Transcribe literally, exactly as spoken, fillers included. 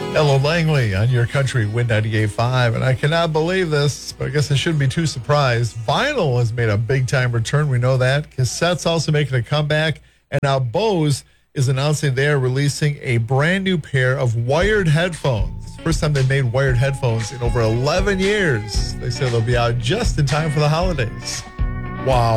Hello, Langley, on your country, Win ninety-eight point five. And I cannot believe this, but I guess I shouldn't be too surprised. Vinyl has made a big-time return. We know that. Cassette's also making a comeback. And now Bose is announcing they are releasing a brand new pair of wired headphones. It's the first time they've made wired headphones in over eleven years. They say they'll be out just in time for the holidays. Wow.